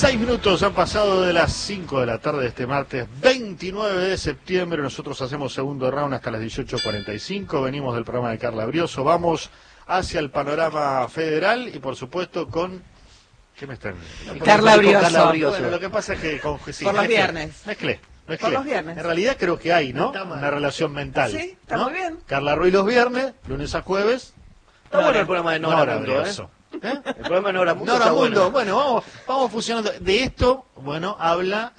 6 minutos han pasado de las 5 de la tarde de este martes 29 de septiembre. Nosotros hacemos segundo round hasta las 18:45. Venimos del programa de Carla Brioso. Vamos hacia el panorama federal y por supuesto con... ¿Qué me están? Carla Brioso. Bueno, lo que pasa es que... Sí, por los viernes. Mezclé. Por los viernes. En realidad creo que hay, ¿no? Una relación mental. Sí, está ¿no? muy bien. Carla Ruiz los viernes, lunes a jueves. Está bueno el programa de Nora Mundo, Brioso. El programa de Nora Mundo. Nora Mundo, bueno, vamos fusionando. De esto, bueno, habla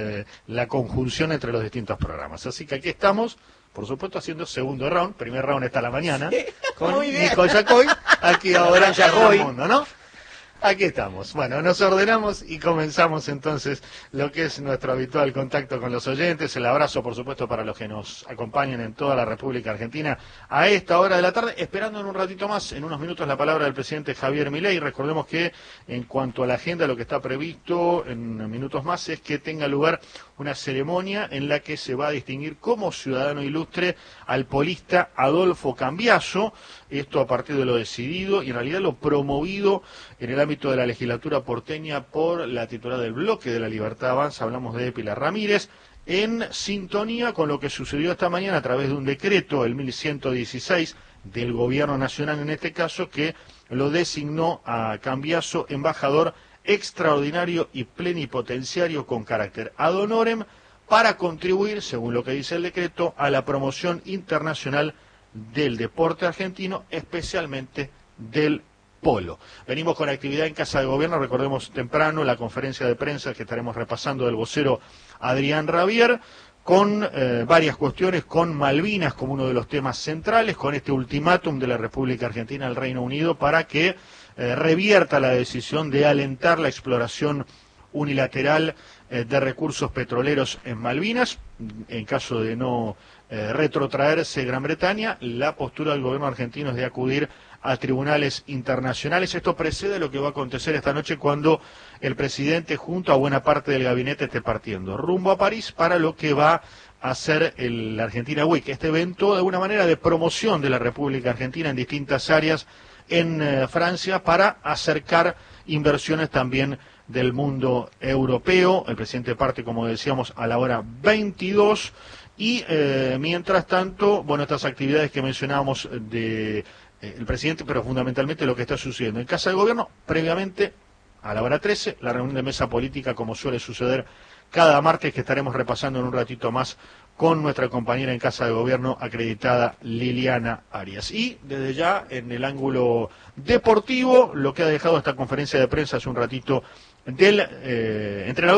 la conjunción entre los distintos programas. Así que aquí estamos, por supuesto, haciendo segundo round. Primer round está a la mañana, sí, con Nico Yacoy, aquí ahora en Nora Mundo, ¿no? Aquí estamos. Bueno, nos ordenamos y comenzamos entonces lo que es nuestro habitual contacto con los oyentes. El abrazo, por supuesto, para los que nos acompañan en toda la República Argentina a esta hora de la tarde, esperando en un ratito más, en unos minutos, la palabra del presidente Javier Milei. Recordemos que en cuanto a la agenda, lo que está previsto en minutos más es que tenga lugar una ceremonia en la que se va a distinguir como ciudadano ilustre al polista Adolfo Cambiaso, esto a partir de lo decidido y en realidad lo promovido en el ámbito de la legislatura porteña por la titular del bloque de La Libertad Avanza, hablamos de Pilar Ramírez, en sintonía con lo que sucedió esta mañana a través de un decreto, el 1116 del Gobierno Nacional en este caso, que lo designó a Cambiaso embajador extraordinario y plenipotenciario con carácter ad honorem para contribuir, según lo que dice el decreto, a la promoción internacional del deporte argentino, especialmente del polo. Venimos con actividad en Casa de Gobierno, recordemos temprano la conferencia de prensa que estaremos repasando del vocero Adrián Rabier, con varias cuestiones, con Malvinas como uno de los temas centrales, con este ultimátum de la República Argentina al Reino Unido para que revierta la decisión de alentar la exploración unilateral de recursos petroleros en Malvinas. En caso de no retrotraerse Gran Bretaña, la postura del gobierno argentino es de acudir a tribunales internacionales. Esto precede lo que va a acontecer esta noche cuando el presidente junto a buena parte del gabinete esté partiendo rumbo a París para lo que va a ser el Argentina Week, este evento de alguna manera de promoción de la República Argentina en distintas áreas en Francia para acercar inversiones también del mundo europeo. El presidente parte, como decíamos, a la hora 22 y mientras tanto, bueno, estas actividades que mencionábamos de el presidente, pero fundamentalmente lo que está sucediendo en Casa de Gobierno, previamente a la hora 13, la reunión de mesa política como suele suceder cada martes, que estaremos repasando en un ratito más con nuestra compañera en Casa de Gobierno acreditada Liliana Arias. Y desde ya en el ángulo deportivo, lo que ha dejado esta conferencia de prensa hace un ratito del entrenador